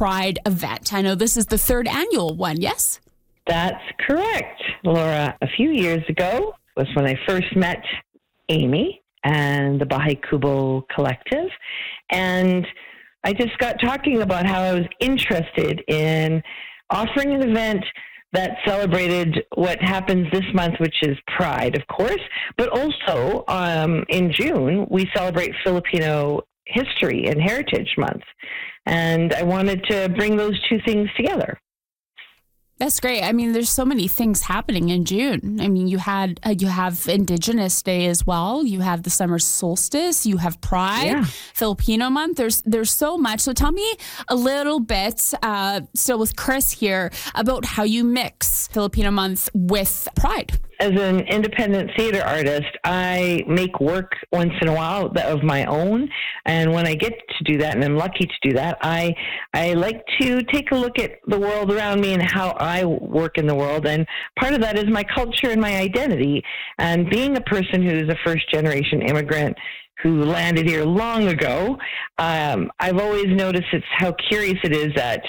Pride event. I know this is the third annual one, yes? That's correct, Laura. A few years ago was when I first met Amy and the Bahay Kubo Collective. And I just got talking about how I was interested in offering an event that celebrated what happens this month, which is Pride, of course, but also in June, we celebrate Filipino History and Heritage Month. And I wanted to bring those two things together. That's great. I mean, there's so many things happening in June. I mean, you have Indigenous Day as well. You have the summer solstice. You have Pride, Filipino Month. There's so much. So tell me a little bit, still with Chris here, about how you mix Filipino Month with Pride. As an independent theater artist, I make work once in a while of my own. And when I get to do that, and I'm lucky to do that, I like to take a look at the world around me and how I work in the world. And part of that is my culture and my identity. And being a person who's a first-generation immigrant who landed here long ago, I've always noticed how curious it is that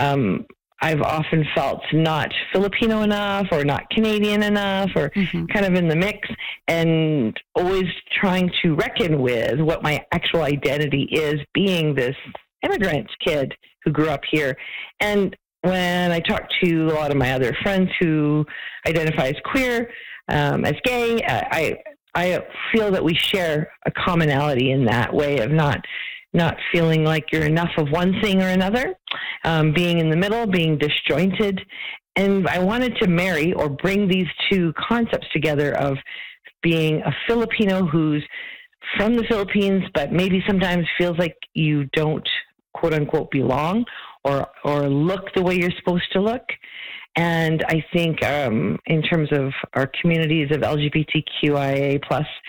I've often felt not Filipino enough or not Canadian enough or kind of in the mix, and always trying to reckon with what my actual identity is, being this immigrant kid who grew up here. And when I talk to a lot of my other friends who identify as queer, as gay, I feel that we share a commonality in that way of not feeling like you're enough of one thing or another, being in the middle, being disjointed. And I wanted to marry or bring these two concepts together of being a Filipino who's from the Philippines, but maybe sometimes feels like you don't, quote unquote, belong or look the way you're supposed to look. And I think in terms of our communities of LGBTQIA+,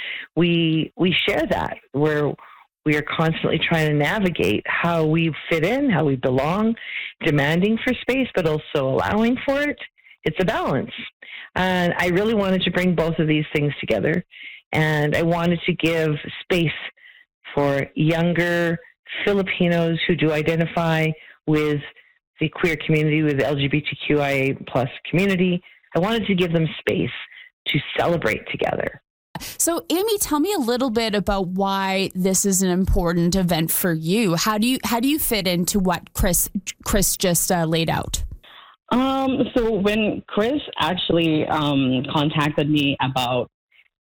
we share that, where we are constantly trying to navigate how we fit in, how we belong, demanding for space, but also allowing for it. It's a balance. And I really wanted to bring both of these things together. And I wanted to give space for younger Filipinos who do identify with the queer community, with the LGBTQIA+ community. I wanted to give them space to celebrate together. So, Amy, tell me a little bit about why this is an important event for you. How do you fit into what Chris just laid out? So when Chris actually contacted me about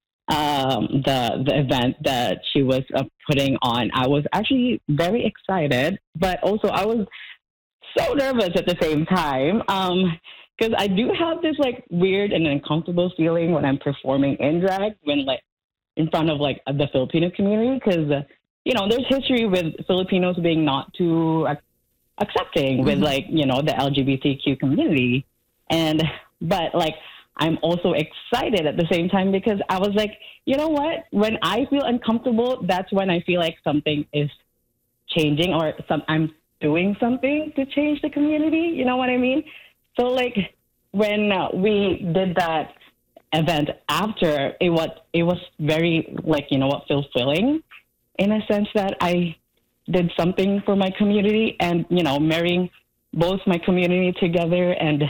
the event that she was putting on, I was actually very excited, but also I was so nervous at the same time. Because I do have this like weird and uncomfortable feeling when I'm performing in drag, when like in front of like the Filipino community, because there's history with Filipinos being not too accepting with like the LGBTQ community, but like I'm also excited at the same time because I was like, you know what? When I feel uncomfortable, that's when I feel like something is changing or I'm doing something to change the community. You know what I mean? So, like, when we did that event after, it was very, fulfilling in a sense that I did something for my community and, marrying both my community together and,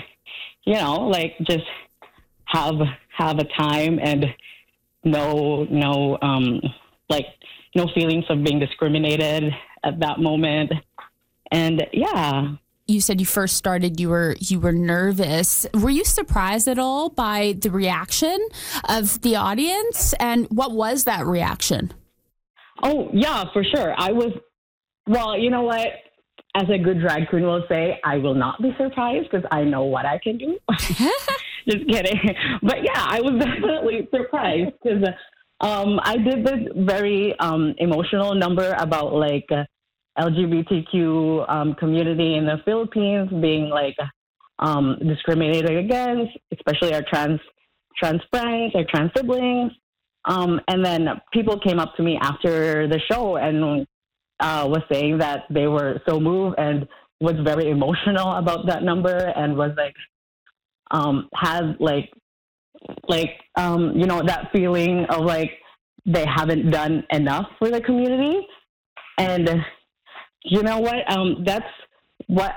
just have a time and no feelings of being discriminated at that moment. And, yeah. You said you first started, you were nervous. Were you surprised at all by the reaction of the audience? And what was that reaction? Oh, yeah, for sure. Well, you know what? As a good drag queen will say, I will not be surprised because I know what I can do. Just kidding. But yeah, I was definitely surprised because I did this very emotional number about like LGBTQ community in the Philippines being like discriminated against, especially our trans friends, our trans siblings. And then people came up to me after the show and was saying that they were so moved and was very emotional about that number and was like, had that feeling of like they haven't done enough for the community. And you know what? That's what